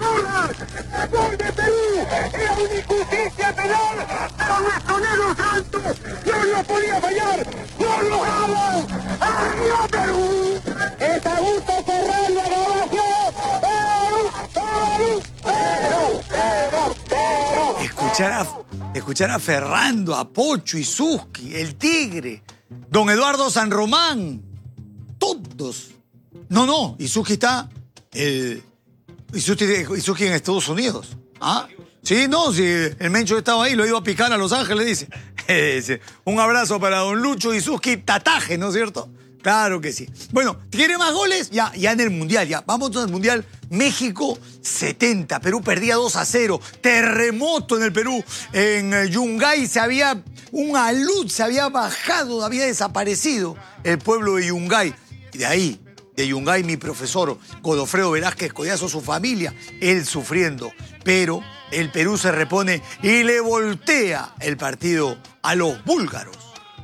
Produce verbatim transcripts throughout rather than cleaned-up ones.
ocurra! ¡Gol de Perú! ¡Era una injusticia penal! ¡Pero nuestro negro santo no lo podía fallar! ¡No lo logramos! ¡Arriba Perú! ¡Es Augusto Ferrari la grabación! ¡Perú! ¡Perú! ¡Perú! ¡Perú! ¡Perú! Escuchar a, escuchar a Ferrando, a Pocho, Izuski, el Tigre, don Eduardo San Román, todos. No, no, Izuski está... El, Izuski, Izuski en Estados Unidos. ¿Ah? Sí, no, sí, el Mencho estaba ahí, lo iba a picar a Los Ángeles, dice. dice un abrazo para don Lucho Izuski Tataje, ¿no es cierto? Claro que sí. Bueno, ¿quiere más goles? Ya, ya en el Mundial, ya. Vamos al Mundial. México setenta. Perú perdía dos a cero. Terremoto en el Perú. En eh, Yungay se había... Un alud se había bajado, había desaparecido el pueblo de Yungay. Y de ahí, de Yungay, mi profesor Godofredo Velázquez Collazo, su familia, él sufriendo. Pero el Perú se repone y le voltea el partido a los búlgaros.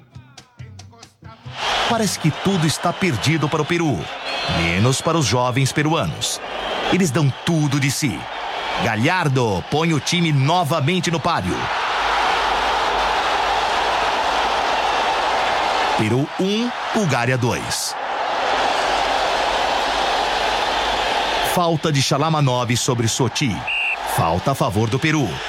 Parece que tudo está perdido para o Peru, menos para os jovens peruanos. Eles dão tudo de si. Gallardo põe o time novamente no páreo. Peru um, Bulgária dois. Falta de Chalamanov sobre Soti. Falta a favor do Peru.